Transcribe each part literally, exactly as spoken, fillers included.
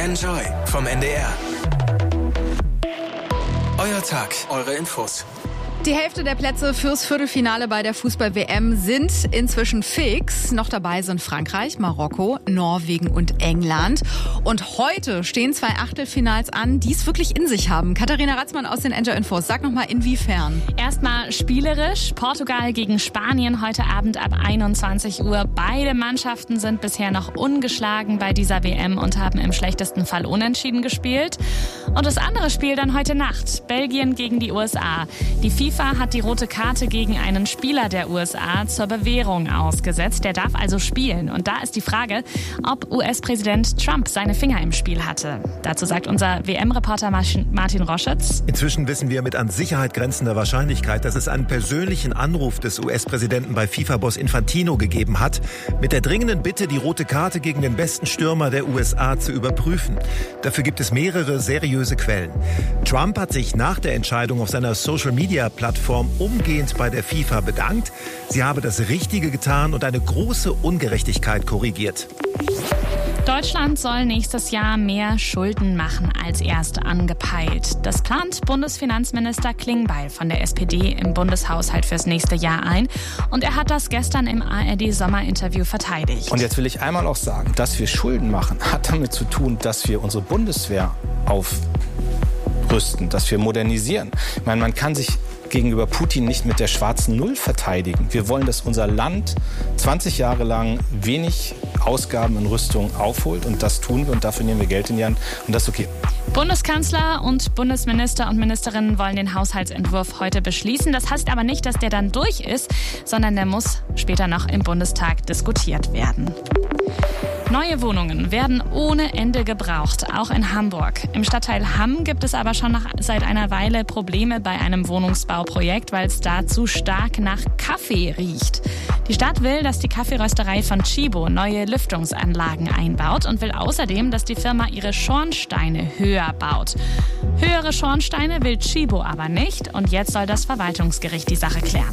Enjoy vom N D R. Euer Tag, eure Infos. Die Hälfte der Plätze fürs Viertelfinale bei der Fußball-W M sind inzwischen fix. Noch dabei sind Frankreich, Marokko, Norwegen und England. Und heute stehen zwei Achtelfinals an, die es wirklich in sich haben. Katharina Ratzmann aus den Enjoy Infos. Sag nochmal, inwiefern? Erstmal spielerisch. Portugal gegen Spanien heute Abend ab einundzwanzig Uhr. Beide Mannschaften sind bisher noch ungeschlagen bei dieser W M und haben im schlechtesten Fall unentschieden gespielt. Und das andere Spiel dann heute Nacht. Belgien gegen die U S A. Die FIFA hat die rote Karte gegen einen Spieler der U S A zur Bewährung ausgesetzt. Der darf also spielen. Und da ist die Frage, ob U S-Präsident Trump seine Finger im Spiel hatte. Dazu sagt unser W M-Reporter Martin Roschitz. Inzwischen wissen wir mit an Sicherheit grenzender Wahrscheinlichkeit, dass es einen persönlichen Anruf des U S-Präsidenten bei FIFA-Boss Infantino gegeben hat, mit der dringenden Bitte, die rote Karte gegen den besten Stürmer der U S A zu überprüfen. Dafür gibt es mehrere seriöse Quellen. Trump hat sich nach der Entscheidung auf seiner Social-Media-Plattform umgehend bei der FIFA bedankt. Sie habe das Richtige getan und eine große Ungerechtigkeit korrigiert. Deutschland soll nächstes Jahr mehr Schulden machen als erst angepeilt. Das plant Bundesfinanzminister Klingbeil von der S P D im Bundeshaushalt fürs nächste Jahr ein. Und er hat das gestern im A R D-Sommer-Interview verteidigt. Und jetzt will ich einmal auch sagen, dass wir Schulden machen, hat damit zu tun, dass wir unsere Bundeswehr aufrüsten, dass wir modernisieren. Ich meine, man kann sich gegenüber Putin nicht mit der schwarzen Null verteidigen. Wir wollen, dass unser Land zwanzig Jahre lang wenig Ausgaben in Rüstung aufholt und das tun wir und dafür nehmen wir Geld in die Hand und das ist okay. Bundeskanzler und Bundesminister und Ministerinnen wollen den Haushaltsentwurf heute beschließen. Das heißt aber nicht, dass der dann durch ist, sondern der muss später noch im Bundestag diskutiert werden. Neue Wohnungen werden ohne Ende gebraucht, auch in Hamburg. Im Stadtteil Hamm gibt es aber schon nach, seit einer Weile Probleme bei einem Wohnungsbauprojekt, weil es da zu stark nach Kaffee riecht. Die Stadt will, dass die Kaffeerösterei von Tchibo neue Lüftungsanlagen einbaut und will außerdem, dass die Firma ihre Schornsteine höher baut. Höhere Schornsteine will Tchibo aber nicht und jetzt soll das Verwaltungsgericht die Sache klären.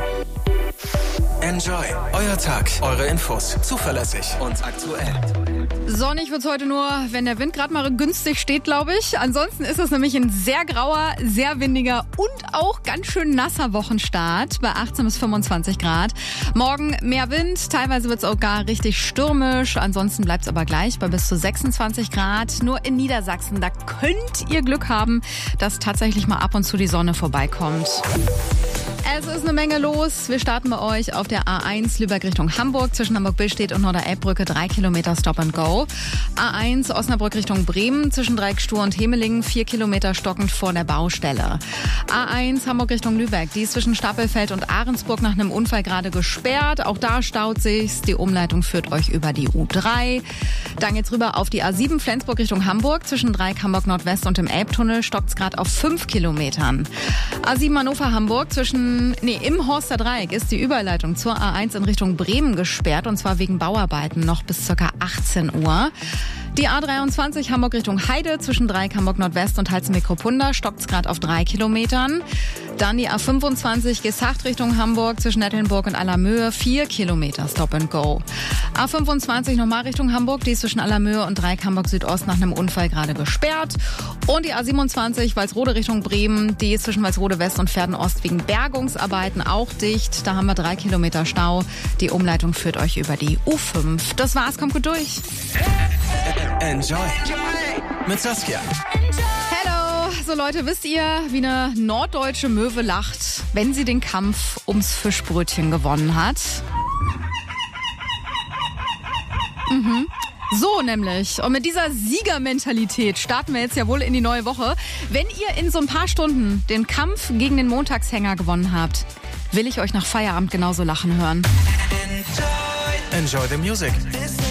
Enjoy, euer Tag, eure Infos, zuverlässig und aktuell. Sonnig wird's heute nur, wenn der Wind gerade mal günstig steht, glaube ich. Ansonsten ist es nämlich ein sehr grauer, sehr windiger und auch ganz schön nasser Wochenstart bei achtzehn bis fünfundzwanzig Grad. Morgen mehr Wind, teilweise wird's auch gar richtig stürmisch. Ansonsten bleibt's aber gleich bei bis zu sechsundzwanzig Grad. Nur in Niedersachsen, da könnt ihr Glück haben, dass tatsächlich mal ab und zu die Sonne vorbeikommt. Es ist eine Menge los. Wir starten bei euch auf der A eins Lübeck Richtung Hamburg. Zwischen Hamburg-Billstedt und Norder-Elbbrücke drei Kilometer Stop and Go. A eins Osnabrück Richtung Bremen. Zwischen Dreiecksstuhr und Hemelingen vier Kilometer stockend vor der Baustelle. A eins Hamburg Richtung Lübeck. Die ist zwischen Stapelfeld und Ahrensburg nach einem Unfall gerade gesperrt. Auch da staut sich's. Die Umleitung führt euch über die U drei. Dann geht's rüber auf die A sieben Flensburg Richtung Hamburg. Zwischen Dreieck Hamburg Nordwest und dem Elbtunnel stockt's gerade auf fünf Kilometern. A sieben Hannover Hamburg zwischen Nee, im Horster Dreieck ist die Überleitung zur A eins in Richtung Bremen gesperrt und zwar wegen Bauarbeiten noch bis ca. achtzehn Uhr. Die A dreiundzwanzig Hamburg Richtung Heide zwischen Dreieck Hamburg Nordwest und Halzenbeck-Kopunda stockt's gerade auf drei Kilometern. Dann die A fünfundzwanzig Gesacht Richtung Hamburg zwischen Nettelnburg und Allermöhe vier Kilometer Stop and Go. A fünfundzwanzig nochmal Richtung Hamburg, die ist zwischen Allermöhe und Dreieck Hamburg Südost nach einem Unfall gerade gesperrt. Und die A siebenundzwanzig Walsrode Richtung Bremen, die ist zwischen Walsrode West und Verden Ost wegen Bergungsarbeiten auch dicht. Da haben wir drei Kilometer Stau. Die Umleitung führt euch über die U fünf. Das war's, kommt gut durch. Enjoy mit Saskia. Hello! So Leute, wisst ihr, wie eine norddeutsche Möwe lacht, wenn sie den Kampf ums Fischbrötchen gewonnen hat? Mhm. So nämlich. Und mit dieser Siegermentalität starten wir jetzt ja wohl in die neue Woche. Wenn ihr in so ein paar Stunden den Kampf gegen den Montagshänger gewonnen habt, will ich euch nach Feierabend genauso lachen hören. Enjoy the music.